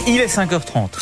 Il est 5h30.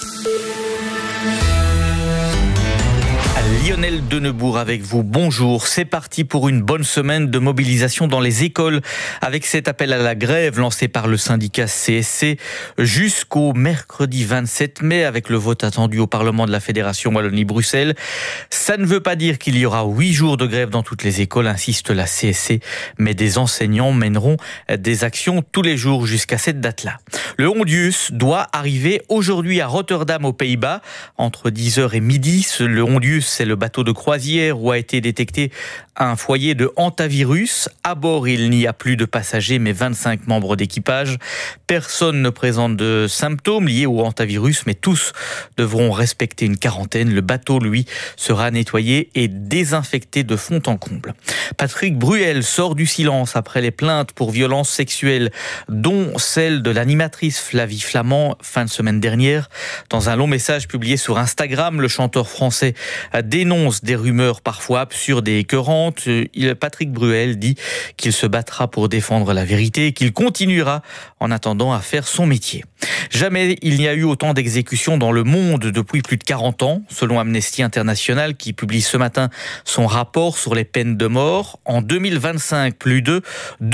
Lionel Denebourg avec vous, bonjour. C'est parti pour une bonne semaine de mobilisation dans les écoles avec cet appel à la grève lancé par le syndicat CSC jusqu'au mercredi 27 mai avec le vote attendu au Parlement de la Fédération Wallonie-Bruxelles. Ça ne veut pas dire qu'il y aura 8 jours de grève dans toutes les écoles, insiste la CSC, mais des enseignants mèneront des actions tous les jours jusqu'à cette date-là. Le Hondius doit arriver aujourd'hui à Rotterdam aux Pays-Bas entre 10h et midi. Le Hondius, c'est le bateau de croisière où a été détecté un foyer de hantavirus. À bord, il n'y a plus de passagers, mais 25 membres d'équipage. Personne ne présente de symptômes liés au hantavirus, mais tous devront respecter une quarantaine. Le bateau, lui, sera nettoyé et désinfecté de fond en comble. Patrick Bruel sort du silence après les plaintes pour violences sexuelles, dont celle de l'animatrice Flavie Flament fin de semaine dernière. Dans un long message publié sur Instagram, le chanteur français dénonce des rumeurs parfois absurdes et écœurantes. Patrick Bruel dit qu'il se battra pour défendre la vérité et qu'il continuera en attendant à faire son métier. Jamais il n'y a eu autant d'exécutions dans le monde depuis plus de 40 ans, selon Amnesty International qui publie ce matin son rapport sur les peines de mort. En 2025, plus de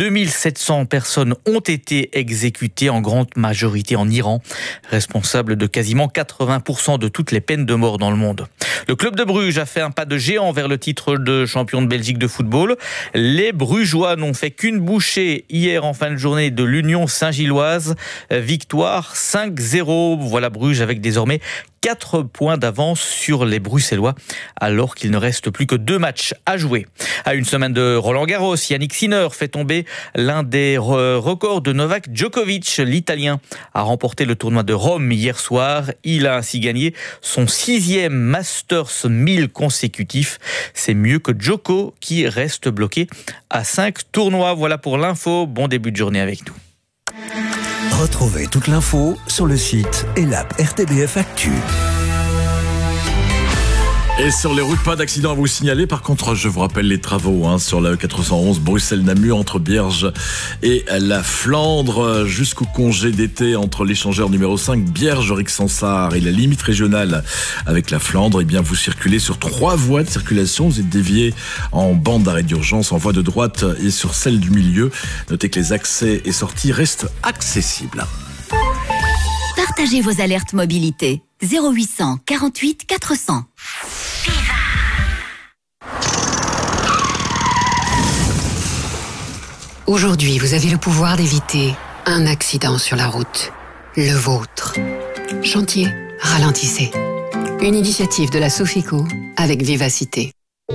2700 personnes ont été exécutées, en grande majorité en Iran, responsable de quasiment 80% de toutes les peines de mort dans le monde. Le club de Bruges a fait un pas de géant vers le titre de champion de Belgique de football. Les Brugeois n'ont fait qu'une bouchée hier en fin de journée de l'Union Saint-Gilloise. Victoire 5-0. Voilà Bruges avec désormais 4 points d'avance sur les Bruxellois, alors qu'il ne reste plus que 2 matchs à jouer. À une semaine de Roland-Garros, Yannick Sinner fait tomber l'un des records de Novak Djokovic. L'Italien a remporté le tournoi de Rome hier soir. Il a ainsi gagné son 6e Masters 1000 consécutif. C'est mieux que Djoko qui reste bloqué à 5 tournois. Voilà pour l'info. Bon début de journée avec nous. Retrouvez toute l'info sur le site et l'app RTBF Actu. Et sur les routes, pas d'accident à vous signaler. Par contre, je vous rappelle les travaux sur la E411 Bruxelles-Namur entre Bierge et la Flandre jusqu'au congé d'été entre l'échangeur numéro 5 Bierge-Rixensart et la limite régionale avec la Flandre. Eh bien, vous circulez sur 3 voies de circulation. Vous êtes dévié en bande d'arrêt d'urgence en voie de droite et sur celle du milieu. Notez que les accès et sorties restent accessibles. Partagez vos alertes mobilité. 0800 48 400. Aujourd'hui, vous avez le pouvoir d'éviter un accident sur la route. Le vôtre. Chantier, ralentissez. Une initiative de la Sofico avec Vivacité.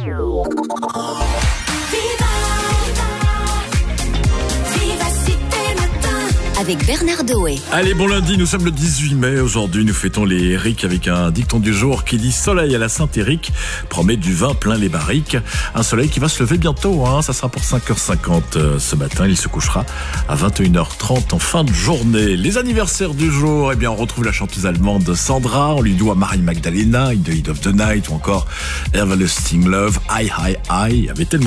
Avec Bernard Doé. Allez, bon lundi, nous sommes le 18 mai. Aujourd'hui, nous fêtons les Éric avec un dicton du jour qui dit « Soleil à la Saint-Éric, promet du vin plein les barriques ». Un soleil qui va se lever bientôt, ça sera pour 5h50 ce matin. Il se couchera à 21h30 en fin de journée. Les anniversaires du jour, eh bien, on retrouve la chanteuse allemande Sandra. On lui doit Marie Magdalena, In the Heat of the Night ou encore Everlasting Love, I, avait tellement